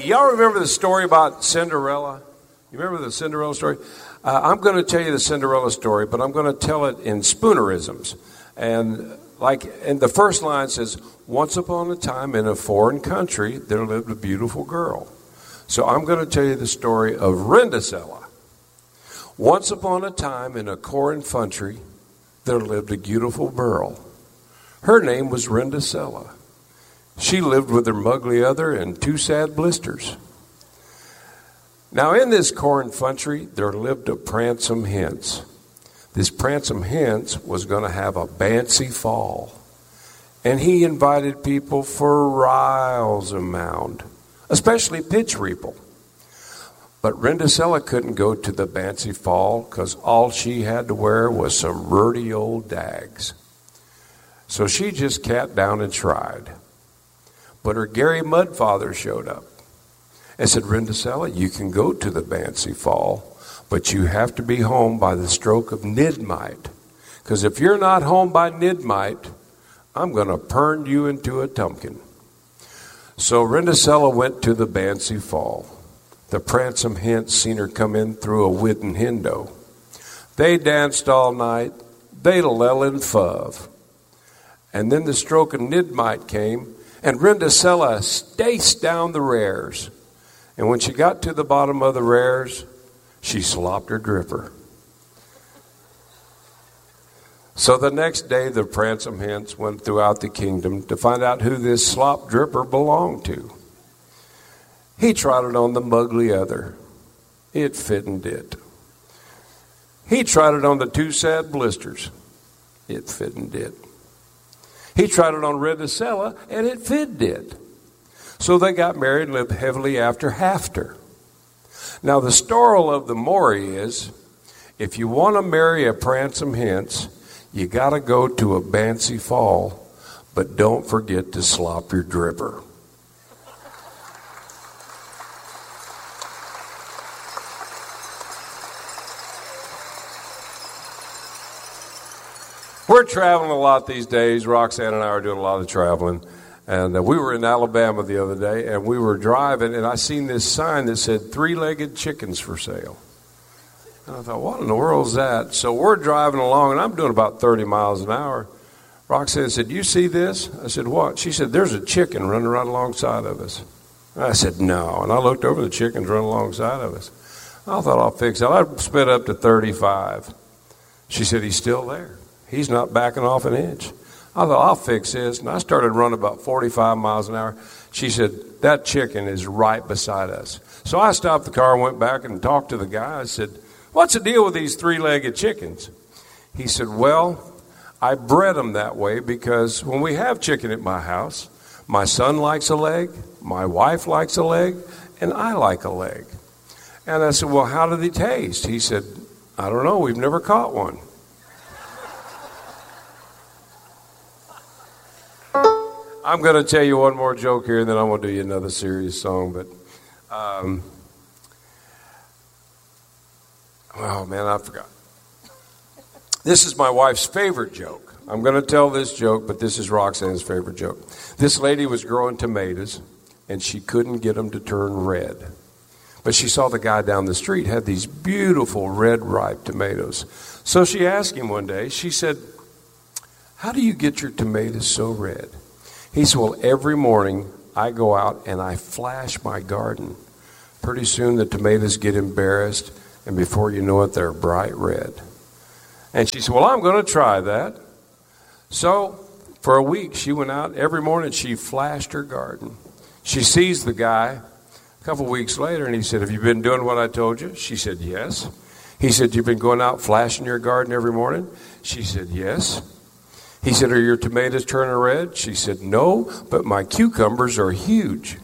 y'all remember the story about Cinderella? You remember the Cinderella story? I'm going to tell you the Cinderella story, but I'm going to tell it in spoonerisms. And the first line says, once upon a time in a foreign country, there lived a beautiful girl. So I'm going to tell you the story of Rindasella. Once upon a time in a foreign country, there lived a beautiful girl. Her name was Rindasella. She lived with her muggly other and two sad blisters. Now in this corn country, there lived a Pransome Hens. This Pransome Hens was going to have a Bancy Fall. And he invited people for riles amount, especially pitch people. But Rindasella couldn't go to the Bancy Fall because all she had to wear was some ruddy old dags. So she just cat down and tried. But her Gary Mudfather showed up and said, Rindasella, you can go to the Bancy Fall, but you have to be home by the stroke of midnight. Because if you're not home by midnight, I'm going to turn you into a tumpkin. So Rindasella went to the Bancy Fall. The Pransome Hens seen her come in through a wooden window. They danced all night. They lell and fuv. And then the stroke of midnight came, and Rindasella staced down the rares. And when she got to the bottom of the rares, she slopped her dripper. So the next day, the Pransome Hens went throughout the kingdom to find out who this slop dripper belonged to. He trotted on the muggly other. It fitted it. He trotted on the two sad blisters. It fitted it. He trotted on Rindasella, and it fitted it. So they got married and lived heavily after. Now the story of the Maury is, if you want to marry a Pransome Hens, you got to go to a Bancy Fall, but don't forget to slop your dripper. We're traveling a lot these days. Roxanne and I are doing a lot of traveling. And we were in Alabama the other day, and we were driving, and I seen this sign that said 3-legged chickens for sale. And I thought, what in the world is that? So we're driving along, and I'm doing about 30 miles an hour. Roxanne said, you see this? I said, what? She said, there's a chicken running right alongside of us. And I said, no. And I looked over, the chicken's running alongside of us. I thought, I'll fix it. I sped up to 35. She said, he's still there. He's not backing off an inch. I thought, I'll fix this. And I started running about 45 miles an hour. She said, that chicken is right beside us. So I stopped the car and went back and talked to the guy. I said, what's the deal with these 3-legged chickens? He said, well, I bred them that way because when we have chicken at my house, my son likes a leg, my wife likes a leg, and I like a leg. And I said, well, how do they taste? He said, I don't know. We've never caught one. I'm going to tell you one more joke here, and then I'm going to do you another serious song. But, oh, man, I forgot. This is my wife's favorite joke. I'm going to tell this joke, but this is Roxanne's favorite joke. This lady was growing tomatoes, and she couldn't get them to turn red. But she saw the guy down the street had these beautiful red ripe tomatoes. So she asked him one day, she said, how do you get your tomatoes so red? He said, well, every morning I go out and I flash my garden. Pretty soon the tomatoes get embarrassed, and before you know it, they're bright red. And she said, well, I'm going to try that. So for a week, she went out every morning. She flashed her garden. She sees the guy a couple weeks later, and he said, have you been doing what I told you? She said, yes. He said, you've been going out flashing your garden every morning? She said, yes. He said, are your tomatoes turning red? She said, no, but my cucumbers are huge.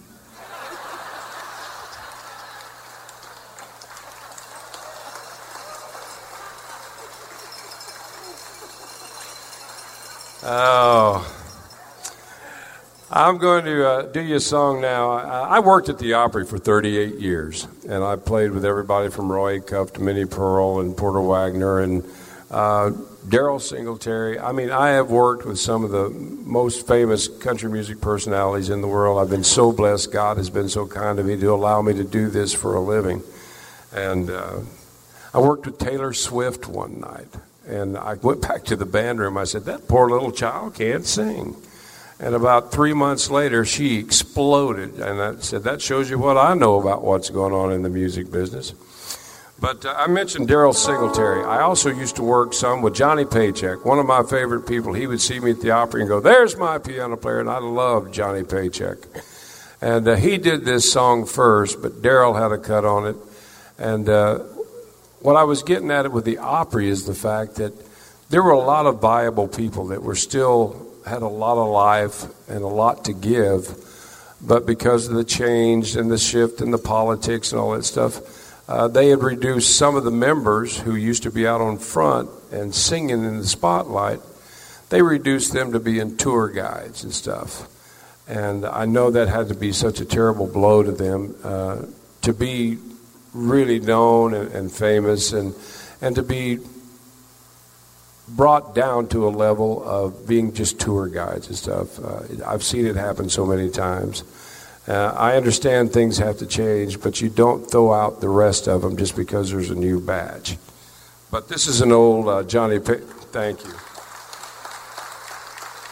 Oh, I'm going to do you a song now. I worked at the Opry for 38 years, and I played with everybody from Roy Acuff to Minnie Pearl and Porter Wagner and Daryl Singletary. I mean, I have worked with some of the most famous country music personalities in the world. I've been so blessed. God has been so kind to me to allow me to do this for a living. And I worked with Taylor Swift one night. And I went back to the band room. I said, that poor little child can't sing. And about 3 months later, she exploded. And I said, that shows you what I know about what's going on in the music business. But I mentioned Daryl Singletary. I also used to work some with Johnny Paycheck, one of my favorite people. He would see me at the Opry and go, there's my piano player. And I loved Johnny Paycheck. And he did this song first, but Daryl had a cut on it. And what I was getting at it with the Opry is the fact that there were a lot of viable people that were still had a lot of life and a lot to give, but because of the change and the shift in the politics and all that stuff, they had reduced some of the members who used to be out on front and singing in the spotlight. They reduced them to being tour guides and stuff. And I know that had to be such a terrible blow to them, to be really known and famous and to be brought down to a level of being just tour guides and stuff. I've seen it happen so many times. I understand things have to change, but you don't throw out the rest of them just because there's a new batch. But this is an old thank you.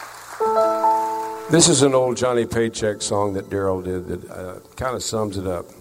This is an old Johnny Paycheck song that Daryl did that kind of sums it up.